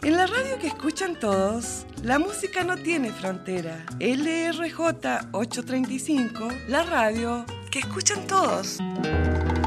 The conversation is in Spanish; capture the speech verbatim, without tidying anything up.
En la radio que escuchan todos, la música no tiene frontera. L R J ochocientos treinta y cinco, la radio que escuchan todos.